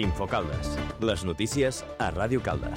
Infocaldes. Les notícies a Ràdio Caldes.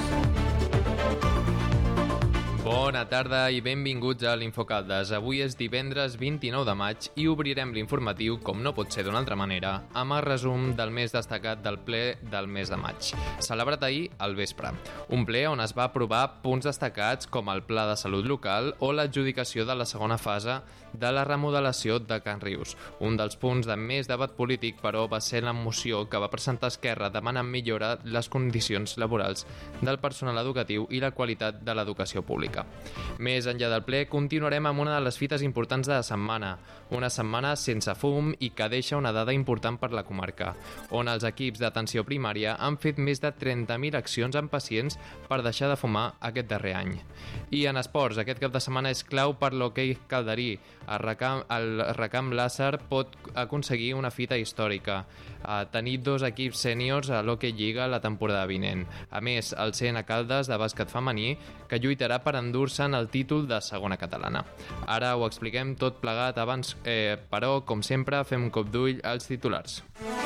Bona tarda i benvinguts a l'Infocaldes. Avui és divendres 29 de maig i obrirem l'informatiu, com no pot ser d'una altra manera, amb el resum del més destacat del ple del mes de maig, celebrat ahir al vespre. Un ple on es va aprovar punts destacats com el Pla de Salut Local o l'adjudicació de la segona fase de la remodelació de Can Rius. Un dels punts de més debat polític, però, va ser la moció que va presentar Esquerra demanant millorar les condicions laborals del personal educatiu i la qualitat de l'educació pública. Més enllà del ple, continuarem amb una de les fites importants de la setmana, una setmana sense fum i que deixa una dada important per la comarca, on els equips d'atenció primària han fet més de 30.000 accions amb pacients per deixar de fumar aquest darrer any. I en esports, aquest cap de setmana és clau per l'hoquei calderí. El Recamp Làser pot aconseguir una fita històrica, tenir 2 equips sèniors a l'Hockey Lliga la temporada vinent. A més, el CN Caldes de bàsquet femení, que lluitarà per endur-se'n el títol de segona catalana. Ara ho expliquem tot plegat abans, però, com sempre, fem un cop d'ull als titulars.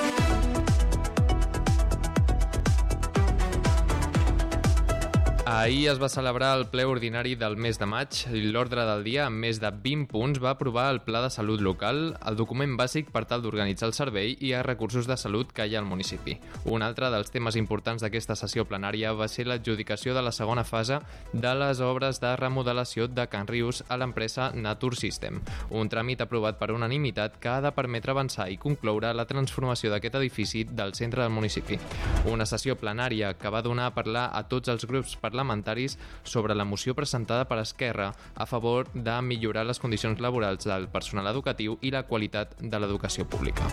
Ahir es va celebrar el ple ordinari del mes de maig i l'ordre del dia, amb més de 20 punts, va aprovar el Pla de Salut Local, el document bàsic per tal d'organitzar el servei i els recursos de salut que hi ha al municipi. Un altre dels temes importants d'aquesta sessió plenària va ser l'adjudicació de la segona fase de les obres de remodelació de Can Rius a l'empresa Natur System, un tràmit aprovat per unanimitat que ha de permetre avançar i concloure la transformació d'aquest edifici del centre del municipi. Una sessió plenària que va donar a parlar a tots els grups parlamentaris sobre la moció presentada per Esquerra a favor de millorar les condicions laborals del personal educatiu i la qualitat de l'educació pública.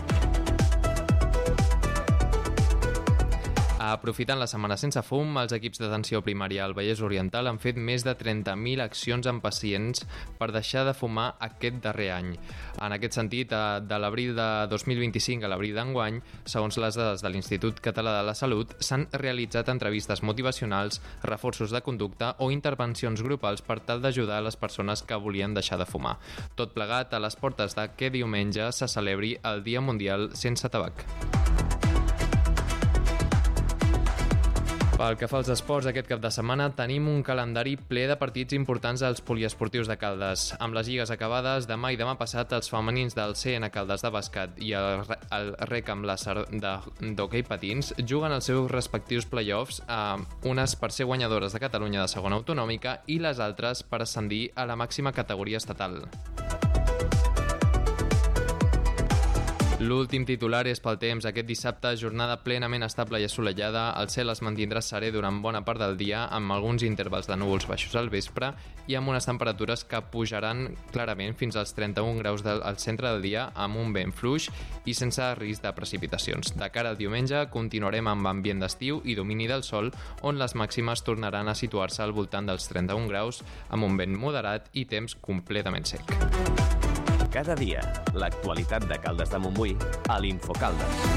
Aprofitant la setmana sense fum, els equips d'atenció primària al Vallès Oriental han fet més de 30.000 accions amb pacients per deixar de fumar aquest darrer any. En aquest sentit, de l'abril de 2025 a l'abril d'enguany, segons les dades de l'Institut Català de la Salut, s'han realitzat entrevistes motivacionals, reforços de conducta o intervencions grupals per tal d'ajudar a les persones que volien deixar de fumar. Tot plegat a les portes de que diumenge se celebri el Dia Mundial Sense Tabac. Pel que fa als esports, aquest cap de setmana tenim un calendari ple de partits importants als poliesportius de Caldes. Amb les lligues acabades, demà i demà passat els femenins del CN Caldes de bàsquet i el Recamp Làser d'hoquei patins juguen els seus respectius play-offs, unes per ser guanyadores de Catalunya de segona autonòmica i les altres per ascendir a la màxima categoria estatal. L'últim titular és pel temps. Aquest dissabte, jornada plenament estable i assolellada. El cel es mantindrà serè durant bona part del dia, amb alguns intervals de núvols baixos al vespre i amb unes temperatures que pujaran clarament fins als 31 graus al centre del dia, amb un vent fluix i sense risc de precipitacions. De cara al diumenge, continuarem amb ambient d'estiu i domini del sol, on les màximes tornaran a situar-se al voltant dels 31 graus, amb un vent moderat i temps completament sec. Cada dia, l'actualitat de Caldes de Montbui a l'Infocaldes.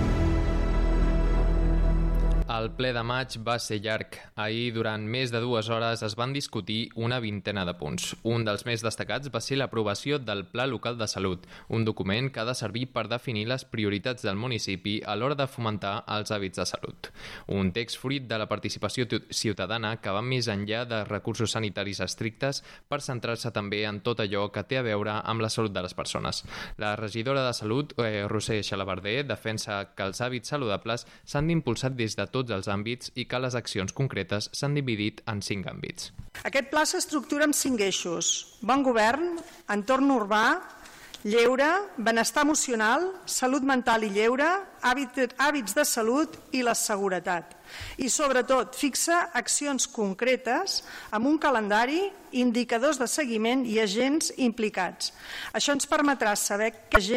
El ple de maig va ser llarg. Ahir, durant més de 2 hores, es van discutir una vintena de punts. Un dels més destacats va ser l'aprovació del Pla Local de Salut, un document que ha de servir per definir les prioritats del municipi a l'hora de fomentar els hàbits de salut. Un text fruit de la participació ciutadana que va més enllà de recursos sanitaris estrictes per centrar-se també en tot allò que té a veure amb la salut de les persones. La regidora de Salut, Roser Xalabarder, defensa que els hàbits saludables s'han d'impulsar des de tots els àmbits i que les accions concretes s'han dividit en 5 àmbits. Aquest pla s'estructura en 5 eixos: bon govern, entorn urbà, lleure, benestar emocional, salut mental i lleure, hàbits de salut i la seguretat. I sobretot fixa accions concretes amb un calendari, indicadors de seguiment i agents implicats. Això ens permetrà saber que